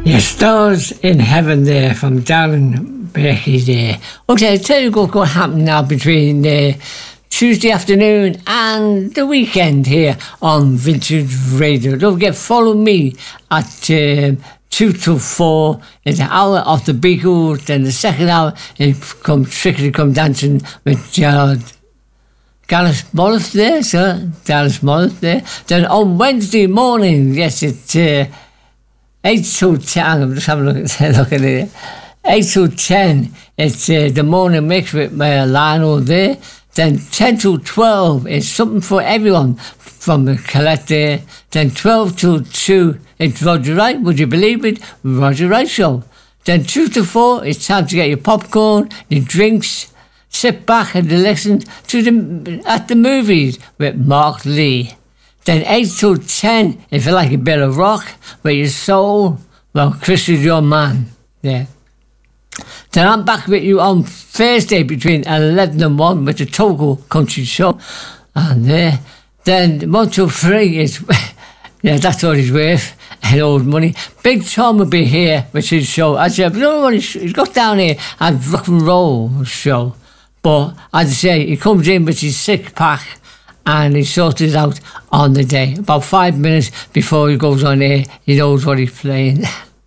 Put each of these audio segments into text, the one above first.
Yes, stars in heaven there from Darren Becky there. Okay, I'll tell you what's going to happen now between Tuesday afternoon and the weekend here on Vintage Radio. Don't forget, follow me at 2 till 4. It's an hour of the Beagles. Then the second hour, it comes Strictly Come Dancing with Gerard Dallas Mollett there, sir. Dallas Mollett there. Then on Wednesday morning, yes, it's 8 till 10. I'm just having a look at it. 8 till 10, it's the morning mix with Lionel there. Then 10 till 12, it's something for everyone from the Colette there. Then 12 till 2, it's Roger Wright, would you believe it? Roger Wright Show. Then 2 to 4, it's time to get your popcorn, your drinks, sit back and listen to at the movies with Mark Lee. Then 8 till 10, if you like a bit of rock with your soul, well, Chris is your man. Yeah. Then I'm back with you on Thursday between 11 and 1 with the Togo Country Show. And then 1 till 3 is, yeah, that's all he's worth, and old money. Big Tom will be here with his show. I said, you know what, he's got down here at rock and roll show. But as I say, he comes in with his 6-pack and he sorts it out on the day. About 5 minutes before he goes on air, he knows what he's playing.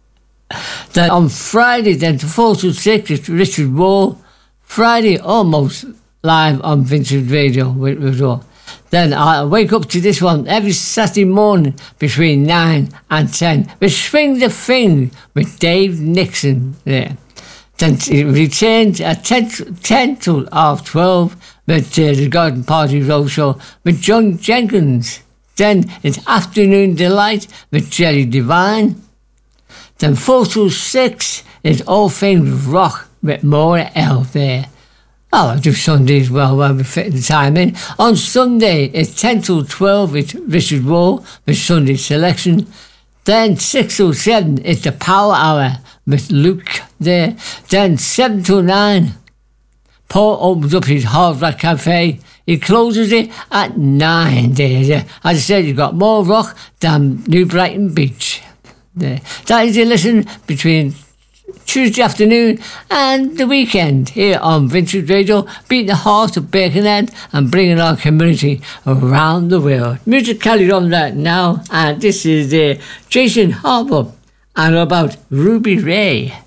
Then on Friday, then 4 till 6, it's Richard Wall. Friday, almost live on Vintage Radio with Raw. Then I wake up to this one every Saturday morning between 9 and 10 with Swing the Thing with Dave Nixon there. Then it returns at 10 till 12 with the Garden Party Roadshow with John Jenkins. Then it's Afternoon Delight with Jerry Devine. Then 4 till 6 is All Things Rock with Maura L there. Oh, I do Sundays well we fit the time in. On Sunday, it's 10 till 12, it's Richard Wall with Sunday Selection. Then 6 till 7, it's the Power Hour with Luke there. Then 7 till 9, Paul opens up his Hard Rock Cafe. He closes it at 9 there. As I said, you've got more rock than New Brighton Beach. There. That is your listen between Tuesday afternoon and the weekend here on Vintage Radio, beating the heart of Birkenhead and bringing our community around the world. Music carried on right now, and this is Jason Harbour and about Ruby Ray.